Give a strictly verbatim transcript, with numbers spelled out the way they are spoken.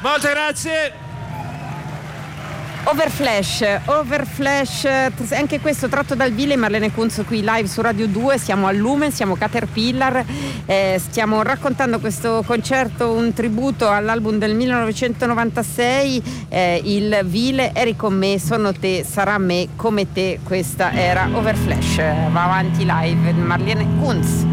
Molte grazie. Overflash, Overflash, anche questo tratto dal Vile, Marlene Kunz qui live su Radio due, siamo a Lumen, siamo Caterpillar, eh, stiamo raccontando questo concerto, un tributo all'album del millenovecentonovantasei, eh, il Vile, eri con me, sono te, sarà me, come te, questa era Overflash, va avanti live, Marlene Kunz.